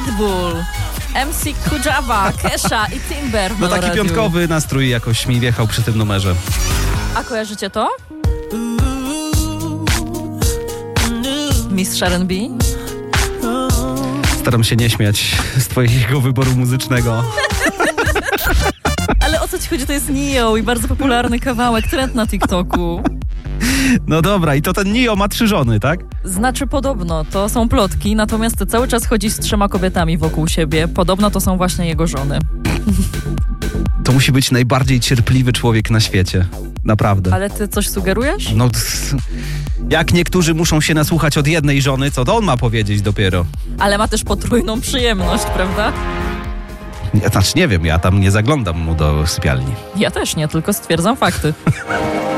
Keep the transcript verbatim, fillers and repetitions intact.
Pitbull, M C Kujawa, Kesha i Timber. No taki radiu. piątkowy nastrój jakoś mi wjechał przy tym numerze. A kojarzycie to? Mistrz R and B? Staram się nie śmiać z twojego wyboru muzycznego. Ale o co ci chodzi? To jest Nio i bardzo popularny kawałek, trend na TikToku. No dobra, i to ten Nio ma trzy żony, tak? Znaczy podobno, to są plotki, natomiast cały czas chodzi z trzema kobietami wokół siebie. Podobno to są właśnie jego żony. To musi być najbardziej cierpliwy człowiek na świecie. Naprawdę. Ale ty coś sugerujesz? No, jak niektórzy muszą się nasłuchać od jednej żony, co to on ma powiedzieć dopiero? Ale ma też potrójną przyjemność, prawda? Ja, znaczy nie wiem, ja tam nie zaglądam mu do sypialni. Ja też nie, tylko stwierdzam fakty.